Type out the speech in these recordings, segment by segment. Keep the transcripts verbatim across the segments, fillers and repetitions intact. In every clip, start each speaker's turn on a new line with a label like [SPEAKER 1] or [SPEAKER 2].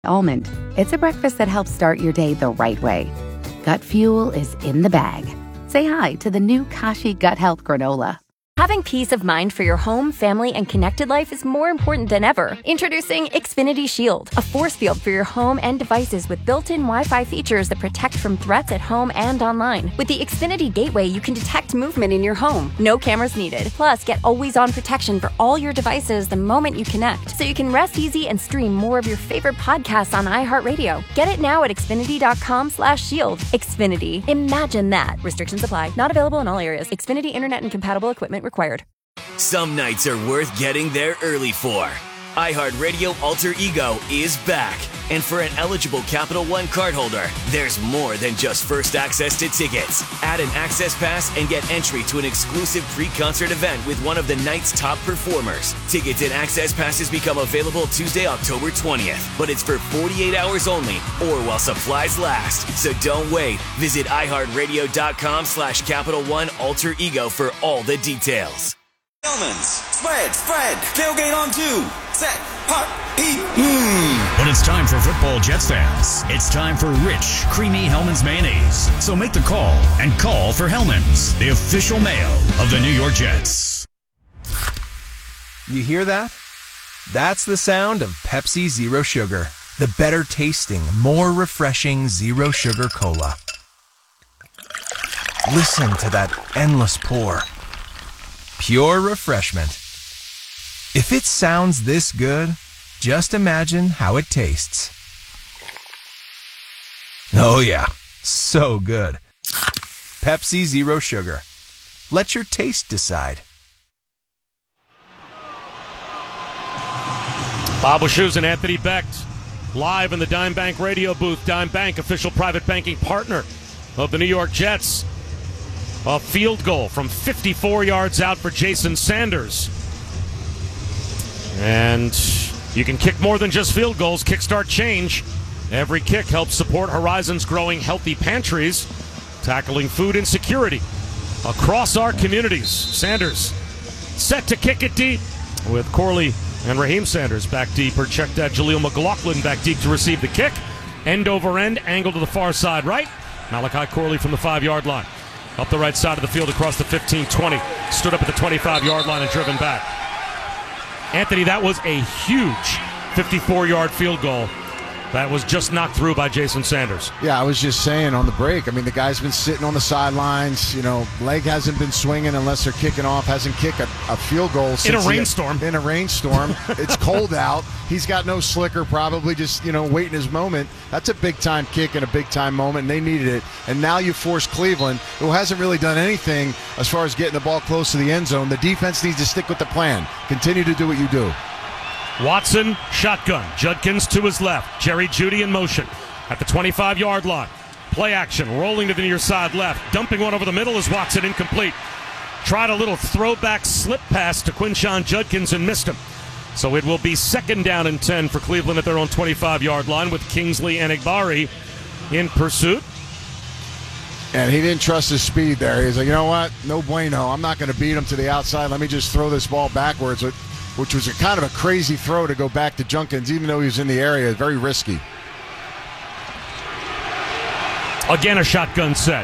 [SPEAKER 1] Almond. It's a breakfast that helps start your day the right way. Gut Fuel is in the bag. Say hi to the new Kashi Gut Health Granola.
[SPEAKER 2] Having peace of mind for your home, family, and connected life is more important than ever. Introducing Xfinity Shield, a force field for your home and devices with built-in Wi-Fi features that protect from threats at home and online. With the Xfinity Gateway, you can detect movement in your home. No cameras needed. Plus, get always-on protection for all your devices the moment you connect, so you can rest easy and stream more of your favorite podcasts on iHeartRadio. Get it now at Xfinity.com slash shield. Xfinity. Imagine that. Restrictions apply. Not available in all areas. Xfinity Internet and compatible equipment required.
[SPEAKER 3] Some nights are worth getting there early for. iHeartRadio Alter Ego is back. And for an eligible Capital One cardholder, there's more than just first access to tickets. Add an access pass and get entry to an exclusive pre-concert event with one of the night's top performers. Tickets and access passes become available Tuesday, October twentieth. But it's for forty-eight hours only or while supplies last. So don't wait. Visit iHeartRadio.com slash Capital One Alter Ego for all the details.
[SPEAKER 4] Hellman's spread, spread, tailgate on two, set, hot, eat, mmm.
[SPEAKER 5] When it's time for football Jets fans, it's time for rich, creamy Hellman's mayonnaise. So make the call and call for Hellman's, the official mayo of the New York Jets.
[SPEAKER 6] You hear that? That's the sound of Pepsi Zero Sugar, the better tasting, more refreshing Zero Sugar Cola. Listen to that endless pour. Pure refreshment. If it sounds this good, just imagine how it tastes. Oh yeah, so good. Pepsi Zero Sugar. Let your taste decide.
[SPEAKER 7] Bob Wischusen and Anthony Becht live in the Dime Bank radio booth. Dime Bank, official private banking partner of the New York Jets. A field goal from fifty-four yards out for Jason Sanders. And you can kick more than just field goals. Kickstart Change. Every kick helps support Horizon's growing healthy pantries, tackling food insecurity across our communities. Sanders set to kick it deep with Corley and Raheem Sanders back deeper. Check that. Jaleel McLaughlin back deep to receive the kick. End over end, angle to the far side right. Malachi Corley from the five-yard line. Up the right side of the field across the fifteen twenty. Stood up at the twenty-five-yard line and driven back. Anthony, that was a huge fifty-four-yard field goal that was just knocked through by Jason Sanders.
[SPEAKER 8] Yeah, I was just saying on the break. I mean, the guy's been sitting on the sidelines. You know, leg hasn't been swinging unless they're kicking off. Hasn't kicked a, a field goal since
[SPEAKER 7] in a rainstorm.
[SPEAKER 8] He, in a rainstorm. It's cold out. He's got no slicker, probably just, you know, waiting his moment. That's a big-time kick and a big-time moment, and they needed it. And now you force Cleveland, who hasn't really done anything as far as getting the ball close to the end zone. The defense needs to stick with the plan. Continue to do what you do.
[SPEAKER 7] Watson, shotgun. Judkins to his left. Jerry Jeudy in motion at the twenty-five-yard line. Play action, rolling to the near side left. Dumping one over the middle is Watson, incomplete. Tried a little throwback slip pass to Quinshon Judkins and missed him. So it will be second down and ten for Cleveland at their own twenty-five-yard line with Kingsley Enagbare in pursuit.
[SPEAKER 8] And he didn't trust his speed there. He's like, you know what? No bueno. I'm not going to beat him to the outside. Let me just throw this ball backwards, which was a kind of a crazy throw to go back to Judkins, even though he was in the area. Very risky.
[SPEAKER 7] Again, a shotgun set.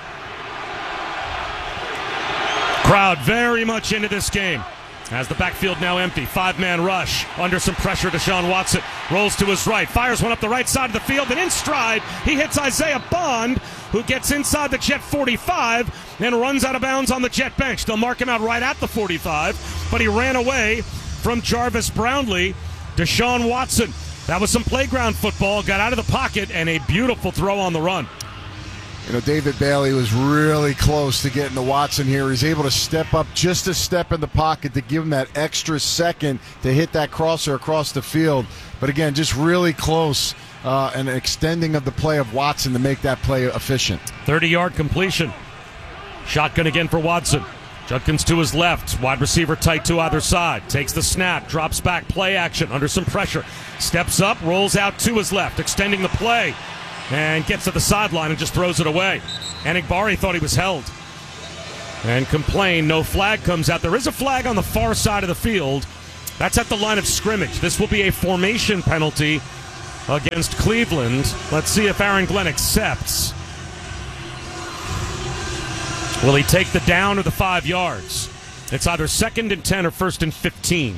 [SPEAKER 7] Crowd very much into this game. As the backfield now empty, five-man rush. Under some pressure, Deshaun Watson rolls to his right, fires one up the right side of the field, and in stride, he hits Isaiah Bond, who gets inside the Jet forty-five and runs out of bounds on the Jet bench. They'll mark him out right at the forty-five, but he ran away from Jarvis Brownlee. Deshaun Watson, that was some playground football, got out of the pocket, and a beautiful throw on the run.
[SPEAKER 8] You know, David Bailey was really close to getting to Watson here. He's able to step up just a step in the pocket to give him that extra second to hit that crosser across the field. But again, just really close uh, and extending of the play of Watson to make that play efficient.
[SPEAKER 7] thirty-yard completion. Shotgun again for Watson. Judkins to his left, wide receiver tight to either side. Takes the snap, drops back, play action under some pressure. Steps up, rolls out to his left, extending the play. And gets to the sideline and just throws it away. Enagbare thought he was held. And complained, no flag comes out. There is a flag on the far side of the field. That's at the line of scrimmage. This will be a formation penalty against Cleveland. Let's see if Aaron Glenn accepts. Will he take the down or the five yards? It's either second and ten or first and fifteen.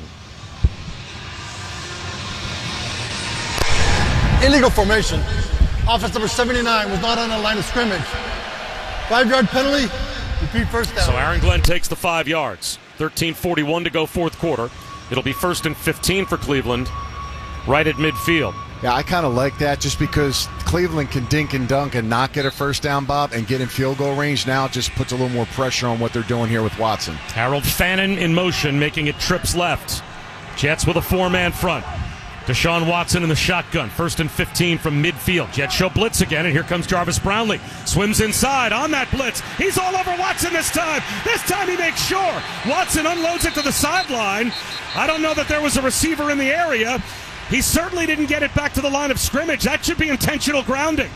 [SPEAKER 9] Illegal formation. Offense number seventy-nine was not on the line of scrimmage. Five-yard penalty, repeat first down.
[SPEAKER 7] So Aaron Glenn takes the five yards. thirteen forty-one to go fourth quarter. It'll be first and fifteen for Cleveland, right at midfield.
[SPEAKER 8] Yeah, I kind of like that just because Cleveland can dink and dunk and not get a first down, Bob, and get in field goal range. Now it just puts a little more pressure on what they're doing here with Watson.
[SPEAKER 7] Harold Fannin in motion, making it trips left. Jets with a four-man front. Deshaun Watson in the shotgun. First and fifteen from midfield. Jets show blitz again, and here comes Jarvis Brownlee. Swims inside on that blitz. He's all over Watson this time. This time he makes sure. Watson unloads it to the sideline. I don't know that there was a receiver in the area. He certainly didn't get it back to the line of scrimmage. That should be intentional grounding.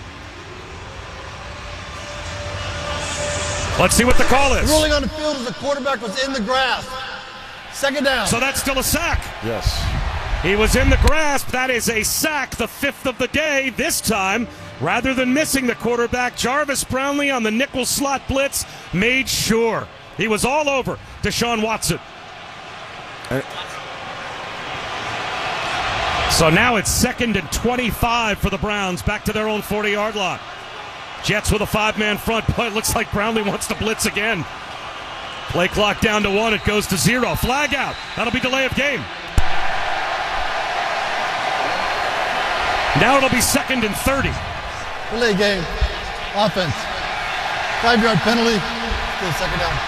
[SPEAKER 7] Let's see what the call is.
[SPEAKER 9] The ruling on the field is the quarterback was in the grass. Second down.
[SPEAKER 7] So that's still a sack.
[SPEAKER 8] Yes.
[SPEAKER 7] He was in the grasp. That is a sack, the fifth of the day. This time, rather than missing the quarterback, Jarvis Brownlee on the nickel slot blitz made sure. He was all over Deshaun Watson. Uh, so now it's second and twenty-five for the Browns, back to their own forty-yard line. Jets with a five-man front. Boy, it looks like Brownlee wants to blitz again. Play clock down to one. It goes to zero. Flag out. That'll be delay of game. Now it'll be second and thirty.
[SPEAKER 9] Delay game. Offense. Five-yard penalty. Still second down.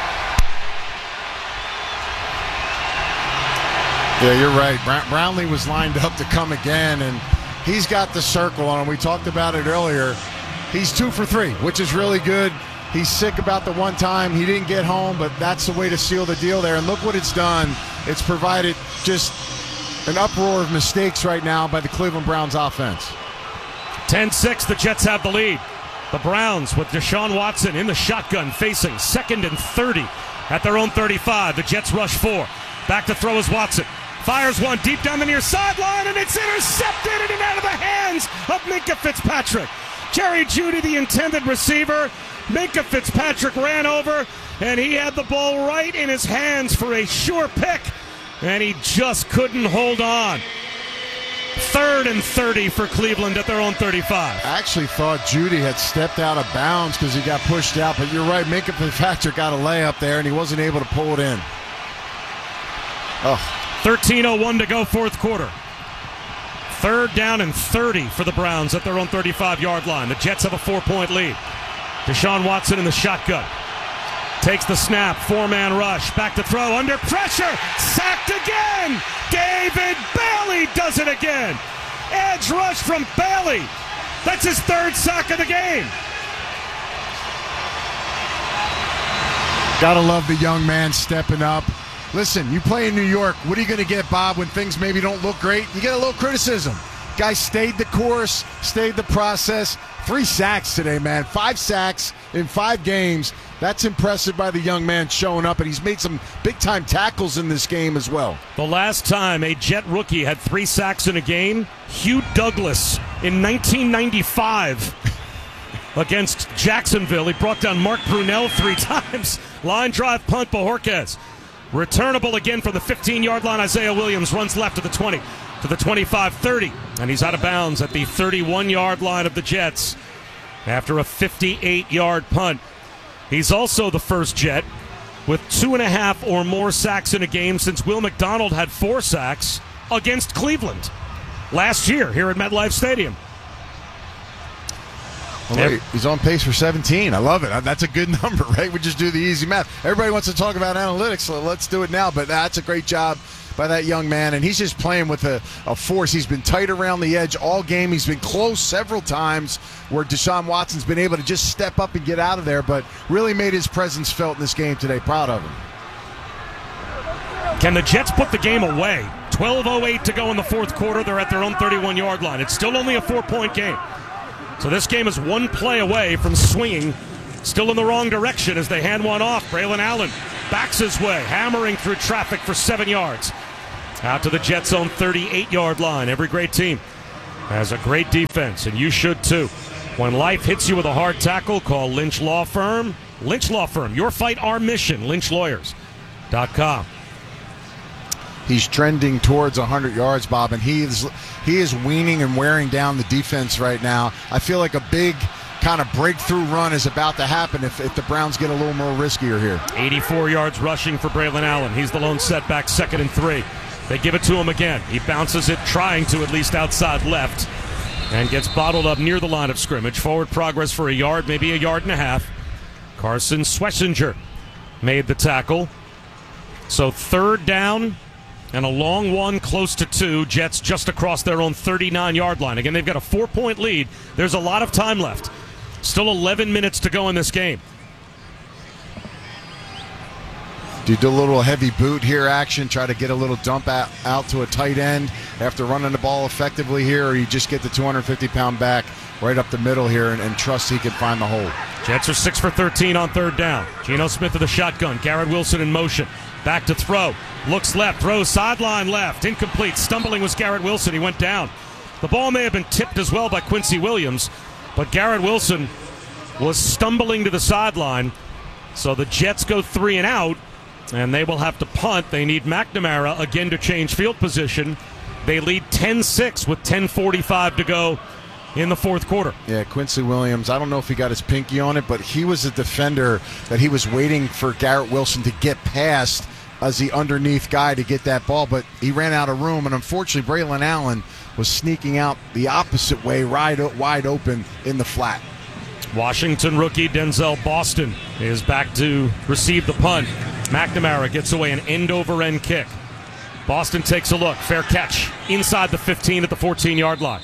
[SPEAKER 8] Yeah, you're right. Brownlee was lined up to come again, and he's got the circle on him. We talked about it earlier. He's two for three, which is really good. He's sick about the one time he didn't get home, but that's the way to seal the deal there. And look what it's done. It's provided just an uproar of mistakes right now by the Cleveland Browns offense.
[SPEAKER 7] ten six, the Jets have the lead. The Browns with Deshaun Watson in the shotgun facing second and thirty at their own thirty-five. The Jets rush four. Back to throw is Watson. Fires one deep down the near sideline, and it's intercepted in and out of the hands of Minkah Fitzpatrick. Jerry Jeudy, the intended receiver. Minkah Fitzpatrick ran over, and he had the ball right in his hands for a sure pick, and he just couldn't hold on. Third and thirty for Cleveland at their own thirty-five.
[SPEAKER 8] I actually thought Jeudy had stepped out of bounds because he got pushed out, but you're right, Minkah Fitzpatrick got a layup there, and he wasn't able to pull it in. Oh.
[SPEAKER 7] thirteen oh one to go, fourth quarter. Third down and thirty for the Browns at their own thirty-five-yard line. The Jets have a four-point lead. Deshaun Watson in the shotgun. Takes the snap, four-man rush, back to throw, under pressure, sacked again! David Bailey does it again! Edge rush from Bailey. That's his third sack of the game.
[SPEAKER 8] Gotta love the young man stepping up. Listen, you play in New York, what are you going to get, Bob, when things maybe don't look great? You get a little criticism. Guy stayed the course, stayed the process. Three sacks today, man. Five sacks in five games. That's impressive by the young man showing up, and he's made some big-time tackles in this game as well.
[SPEAKER 7] The last time a Jet rookie had three sacks in a game, Hugh Douglas in nineteen ninety-five against Jacksonville. He brought down Mark Brunell three times. Line drive punt, Bojorquez. Returnable again from the fifteen-yard line. Isaiah Williams runs left to the twenty, to the twenty-five thirty, and he's out of bounds at the thirty-one-yard line of the Jets after a fifty-eight-yard punt. He's also the first Jet with two and a half or more sacks in a game since Will McDonald had four sacks against Cleveland last year here at MetLife Stadium.
[SPEAKER 8] Well, wait, he's on pace for seventeen. I love it. That's a good number, right? We just do the easy math. Everybody wants to talk about analytics, so let's do it now. But that's a great job by that young man, and he's just playing with a, a force. He's been tight around the edge all game. He's been close several times where Deshaun Watson's been able to just step up and get out of there, but really made his presence felt in this game today. Proud of him.
[SPEAKER 7] Can the Jets put the game away? twelve oh eight to go in the fourth quarter. They're at their own thirty-one-yard line. It's still only a four-point game. So this game is one play away from swinging, still in the wrong direction as they hand one off. Braylon Allen backs his way, hammering through traffic for seven yards. Out to the Jets' own thirty-eight-yard line. Every great team has a great defense, and you should too. When life hits you with a hard tackle, call Lynch Law Firm. Lynch Law Firm, your fight, our mission, lynch lawyers dot com.
[SPEAKER 8] He's trending towards one hundred yards, Bob, and he is he is weaning and wearing down the defense right now. I feel like a big kind of breakthrough run is about to happen if, if the Browns get a little more riskier here.
[SPEAKER 7] eighty-four yards rushing for Braylon Allen. He's the lone setback, second and three. They give it to him again. He bounces it, trying to at least outside left, and gets bottled up near the line of scrimmage. Forward progress for a yard, maybe a yard and a half. Carson Schlesinger made the tackle. So third down and a long one close to two. Jets just across their own thirty-nine-yard line. Again, they've got a four-point lead. There's a lot of time left. Still eleven minutes to go in this game.
[SPEAKER 8] Do you do a little heavy boot here action, try to get a little dump out, out to a tight end after running the ball effectively here, or you just get the two hundred fifty pound back right up the middle here and, and trust he can find the hole?
[SPEAKER 7] Jets are six for thirteen on third down. Geno Smith with the shotgun. Garrett Wilson in motion. Back to throw. Looks left. Throws sideline left. Incomplete. Stumbling was Garrett Wilson. He went down. The ball may have been tipped as well by Quincy Williams, but Garrett Wilson was stumbling to the sideline. So the Jets go three and out, and they will have to punt. They need McNamara again to change field position. They lead ten six with ten forty-five to go in the fourth quarter.
[SPEAKER 8] Yeah, Quincy Williams, I don't know if he got his pinky on it, but he was a defender that he was waiting for Garrett Wilson to get past as the underneath guy to get that ball, but he ran out of room, and unfortunately Braylon Allen was sneaking out the opposite way, wide, wide open in the flat.
[SPEAKER 7] Washington rookie Denzel Boston is back to receive the punt. McNamara gets away an end-over-end kick. Boston takes a look. Fair catch inside the fifteen at the fourteen-yard line.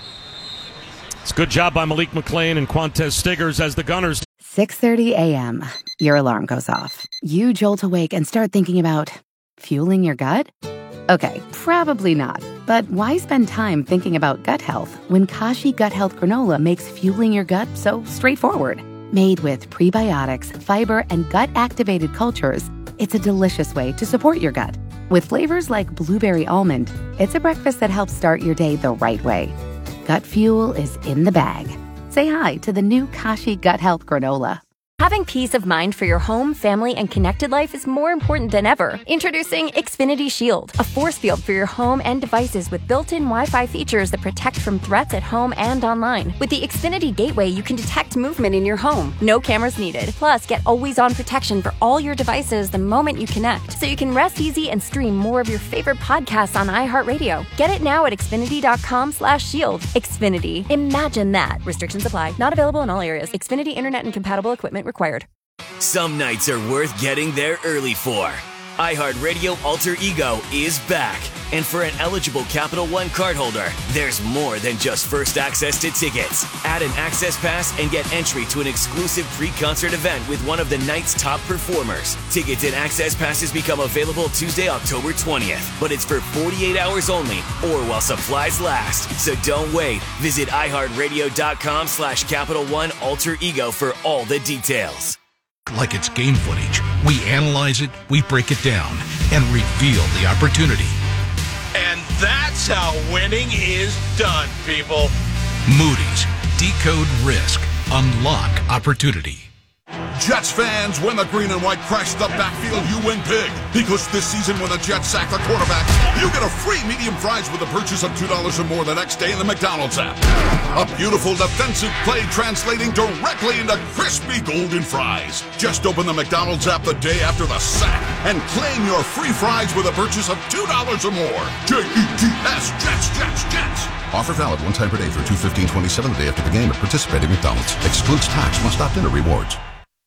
[SPEAKER 7] It's a good job by Malik McClain and Quantez Stiggers as the Gunners.
[SPEAKER 1] six thirty a.m. Your alarm goes off. You jolt awake and start thinking about fueling your gut? Okay, probably not. But why spend time thinking about gut health when Kashi Gut Health Granola makes fueling your gut so straightforward? Made with prebiotics, fiber, and gut-activated cultures, it's a delicious way to support your gut. With flavors like blueberry almond, it's a breakfast that helps start your day the right way. Gut fuel is in the bag. Say hi to the new Kashi Gut Health Granola.
[SPEAKER 2] Having peace of mind for your home, family, and connected life is more important than ever. Introducing Xfinity Shield, a force field for your home and devices with built-in Wi-Fi features that protect from threats at home and online. With the Xfinity Gateway, you can detect movement in your home. No cameras needed. Plus, get always-on protection for all your devices the moment you connect, so you can rest easy and stream more of your favorite podcasts on iHeartRadio. Get it now at Xfinity.com slash shield. Xfinity. Imagine that. Restrictions apply. Not available in all areas. Xfinity Internet and compatible equipment required.
[SPEAKER 3] Some nights are worth getting there early for. iHeartRadio Alter Ego is back. And for an eligible Capital One cardholder, there's more than just first access to tickets. Add an access pass and get entry to an exclusive pre-concert event with one of the night's top performers. Tickets and access passes become available Tuesday, October twentieth. But it's for forty-eight hours only or while supplies last. So don't wait. Visit iHeartRadio.com slash Capital One Alter Ego for all the details.
[SPEAKER 10] Like it's game footage, we analyze it, we break it down, and reveal the opportunity.
[SPEAKER 11] And that's how winning is done, people.
[SPEAKER 10] Moody's, decode risk, unlock opportunity.
[SPEAKER 12] Jets fans, when the green and white crash the backfield, you win big. Because this season, when the Jets sack the quarterback, you get a free medium fries with a purchase of two dollars or more the next day in the McDonald's app. A beautiful defensive play translating directly into crispy golden fries. Just open the McDonald's app the day after the sack and claim your free fries with a purchase of two dollars or more. J E T S, Jets, Jets, Jets.
[SPEAKER 13] Offer valid one time per day through two fifteen twenty-seven the day after the game at participating McDonald's. Excludes tax. Must opt into rewards.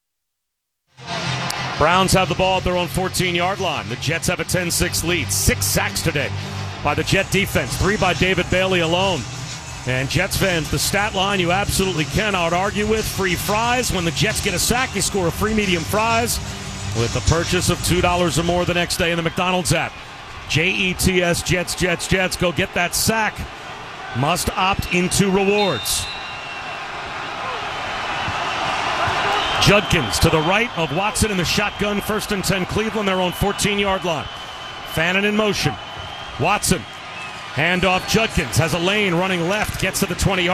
[SPEAKER 7] Browns have the ball at their own fourteen-yard line. The Jets have a ten six lead. Six sacks today by the Jet defense. Three by David Bailey alone. And Jets fans, the stat line you absolutely cannot argue with. Free fries. When the Jets get a sack, you score a free medium fries with the purchase of two dollars or more the next day in the McDonald's app. J E T S, Jets, Jets, Jets. Go get that sack. Must opt into rewards. Judkins to the right of Watson in the shotgun. First and ten, Cleveland, their own fourteen-yard line. Fannin in motion. Watson Handoff Judkins has a lane running left, gets to the twenty-yard